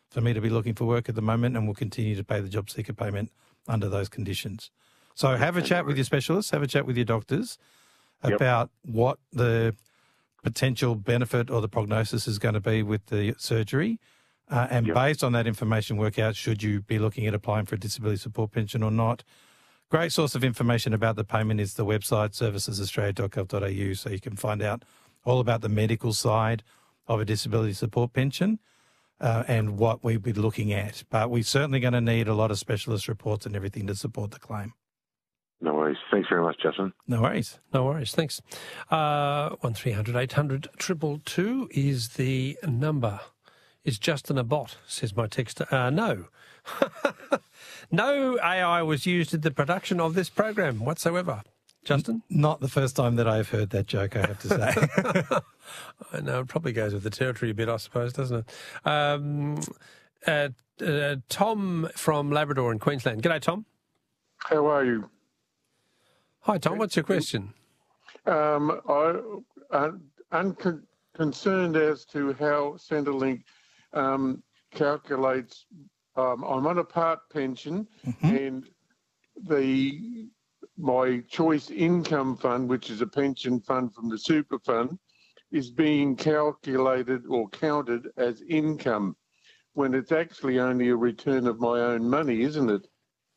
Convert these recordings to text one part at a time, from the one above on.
for me to be looking for work at the moment, and we'll continue to pay the job seeker payment under those conditions. So have a chat with your specialists, have a chat with your doctors about what the potential benefit or the prognosis is going to be with the surgery. And based on that information, work out should you be looking at applying for a disability support pension or not. Great source of information about the payment is the website servicesaustralia.gov.au, so you can find out all about the medical side of a disability support pension and what we'd be looking at. But we're certainly going to need a lot of specialist reports and everything to support the claim. No worries. Thanks very much, Justin. No worries. No worries. Thanks. 1300 800 222 is the number. Is Justin a bot, says my texter. No. No AI was used in the production of this program whatsoever. Justin? Not the first time that I've heard that joke, I have to say. I know, it probably goes with the territory a bit, I suppose, doesn't it? Tom from Labrador in Queensland. G'day, Tom. How are you? Hi, Tom. What's your question? I'm concerned as to how Centrelink calculates. I'm on a part pension, and my choice income fund, which is a pension fund from the super fund, is being calculated or counted as income when it's actually only a return of my own money, isn't it?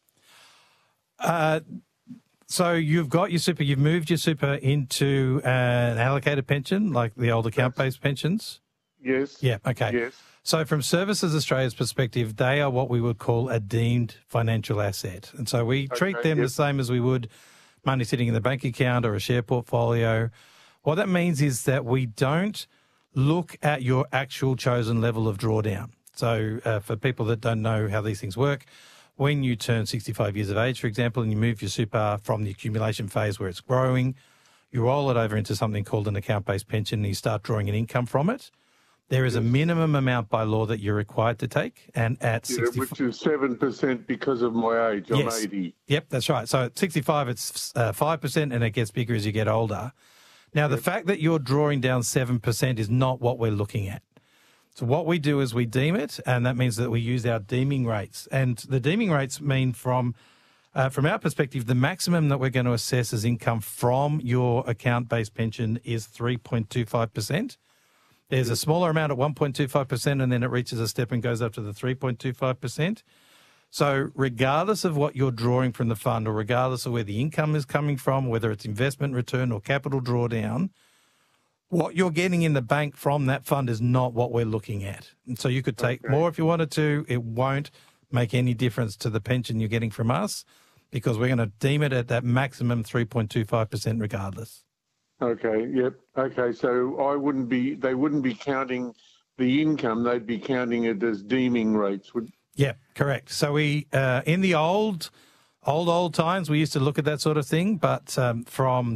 So you've got your super, you've moved your super into an allocated pension, like the old account-based pensions? Yes. Yeah, okay. Yes. So from Services Australia's perspective, they are what we would call a deemed financial asset. And so we treat them the same as we would money sitting in the bank account or a share portfolio. What that means is that we don't look at your actual chosen level of drawdown. So for people that don't know how these things work, when you turn 65 years of age, for example, and you move your super from the accumulation phase where it's growing, you roll it over into something called an account-based pension and you start drawing an income from it. There is a minimum amount by law that you're required to take, and at 65... which is 7% because of my age. I'm 80. Yep, that's right. So at 65, it's 5%, and it gets bigger as you get older. Now, the fact that you're drawing down 7% is not what we're looking at. So what we do is we deem it, and that means that we use our deeming rates. And the deeming rates mean from our perspective, the maximum that we're going to assess as income from your account-based pension is 3.25%. There's a smaller amount at 1.25%, and then it reaches a step and goes up to the 3.25%. So regardless of what you're drawing from the fund, or regardless of where the income is coming from, whether it's investment return or capital drawdown, what you're getting in the bank from that fund is not what we're looking at. And so you could take more if you wanted to. It won't make any difference to the pension you're getting from us because we're going to deem it at that maximum 3.25% regardless. Okay, yep. Okay, so they wouldn't be counting the income, they'd be counting it as deeming rates. Yeah, correct. So we, in the old times, we used to look at that sort of thing, but from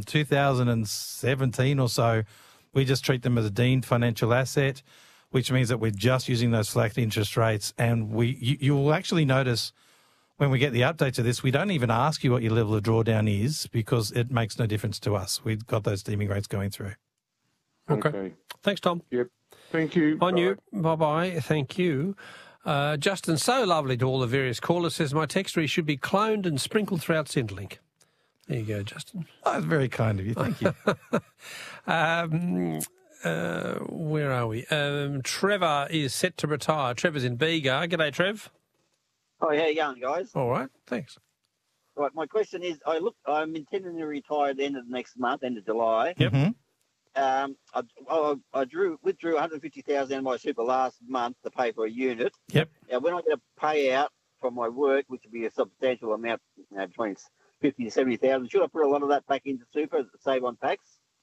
2017 or so, we just treat them as a deemed financial asset, which means that we're just using those flat interest rates. And you will actually notice when we get the update to this, we don't even ask you what your level of drawdown is because it makes no difference to us. We've got those deeming rates going through. Okay. Thanks, Tom. Yep. Thank you. On you. Bye-bye. Thank you. Justin, so lovely to all the various callers, says my texter. He should be cloned and sprinkled throughout Centrelink. There you go, Justin. Oh, that's very kind of you. Thank you. Where are we? Trevor is set to retire. Trevor's in Bega. G'day, Trev. Oh, how you going, guys? All right, thanks. Right, my question is, I'm intending to retire at the end of next month, end of July. Yep. I withdrew 150,000 out of my super last month to pay for a unit. Yep. Now, when I get a payout from my work, which would be a substantial amount, between 50 to 70,000, should I put a lot of that back into super to save on tax?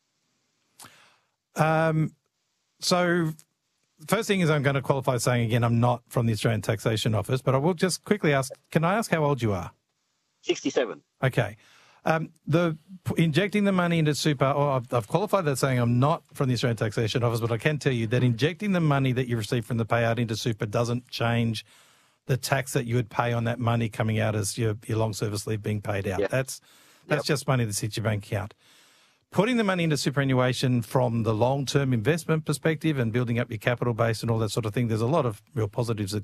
So first thing is I'm going to qualify saying, again, I'm not from the Australian Taxation Office, but I will just quickly ask, can I ask how old you are? 67. Okay. Injecting the money into super, or I've qualified that saying I'm not from the Australian Taxation Office, but I can tell you that injecting the money that you receive from the payout into super doesn't change the tax that you would pay on that money coming out as your long service leave being paid out. Yep. That's just money that sits your bank account. Putting the money into superannuation from the long-term investment perspective and building up your capital base and all that sort of thing, there's a lot of real positives that